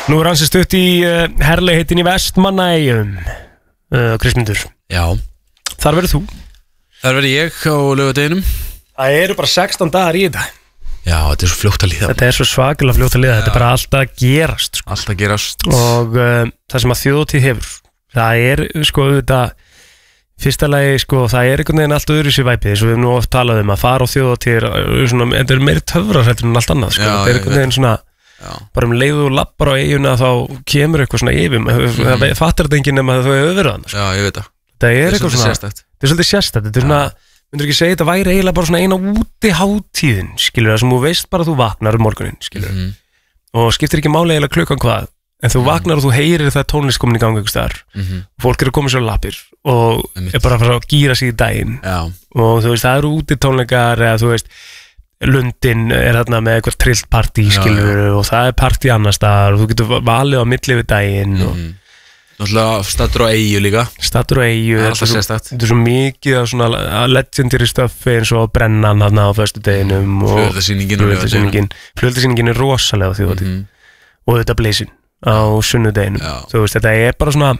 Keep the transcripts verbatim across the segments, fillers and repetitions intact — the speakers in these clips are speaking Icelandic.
Nú er hans stutt í uh, herlegheitin í Vestmannaeyjum uh, Kristmundur. Já. Þar verður þú. Þar verður ég á laugardeginum. Það eru bara sextán dagar í þetta. Já, þetta er svo fljótt að líða. Þetta er svo svakalega fljótt að líða. Já. Þetta er bara alltaf að gerast sko. Alltaf að gerast. Og uh, það sem að þjóðhátíð hefur, það er sko þetta fyrsta lagi sko, það er einhvern veginn allt öðru sér væpið, eins og við hefum nú oft talað um að fara á þjóðhátíð, þetta er meiri töfrarættur en allt annað sko. Já, þetta er einhvern veginn svona Já. Bara um leið og lappar á eiguna þá kemur eitthvað svona yfir mm. það fattar þetta enginn nema að þú hefur öðru þannig sko. Já, ég veit það. Þetta er eitthvað svona sérstætt. Þetta er svolítið sérstætt. Þetta er svona, myndur ekki segja þetta væri eiginlega bara svona eina úti hátíðin, skilur það, sem þú veist bara að þú vaknar um morgunin, skilur mm. og skiptir ekki máli eiginlega klukkan hvað, en þú vaknar og þú heyrir það tónlist komin í gangi einhvers staðar mm. og fólk eru að koma sér á lappir og mm. er bara að fara að gíra sig í daginn og þú veist, það eru úti tónleikar eða þú veist Lundin er þarna með eitthvað trillt partí skilur og það er partí annar staðar og þú getur valið á milli við daginn mm. og náttúrulega statur á eyju líka. Statur á eyju, þetta er, þetta er svo mikið af svona legendary stöffi eins og brennan þarna á föstudeginum og Flugeldasýningin Flugeldasýningin er rosalega á þjóðhátíð mm. og þetta blazin á sunnudeginum. Þú veist, þetta er bara svona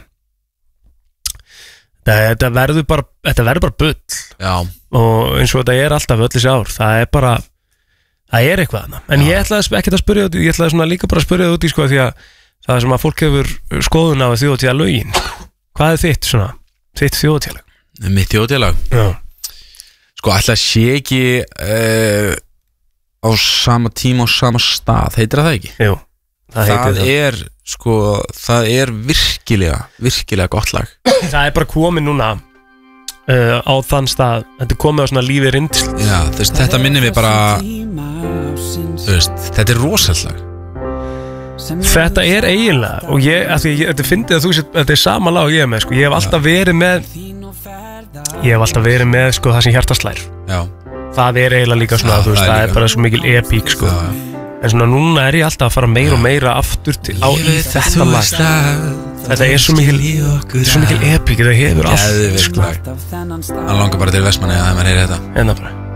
þetta verður bara þetta verður bara bull. Já. Og eins og þetta er alltaf öll þessi ár, það er bara það er eitthvað þarna, en Já. Ég ætlaði ekki að spyrja út, ég ætlaði svona líka bara að spyrja út í sko því að það sem að fólk hefur skoðun á þjóðhátíða lögin, hvað er þitt svona, þitt þjóðhátíðalag? Mitt þjóðhátíðalag? Já. Sko ætlaði sé ekki uh, á sama tíma og sama stað, heitir það ekki? Jú, það heitir það. Það er sko, það er virkilega, virkilega gott lag. Það er bara komið núna uh, á þann stað, þetta er komið á svona lífi rindisl. Já, þú veist, þetta minnir við bara, þú veist, þetta er rosalega lag. Þetta er eiginlega, og ég, að því, ég, þetta fyndið að þú sér, þetta er sama lag og ég er með, sko, ég hef alltaf verið með, ég hef alltaf verið með, sko, það sem hjartað slær. Já. Það er eiginlega líka svona, þú veist, það er bara svo mikil epík, sko. Já. En svona núna er ég alltaf að fara meira og meira aftur til á þetta lag. Þetta er svo mikil þetta er svo mikil epík, þetta hefur allt sko. Hann langar bara til Vestmannaeyja þegar maður heyrir þetta. En það bara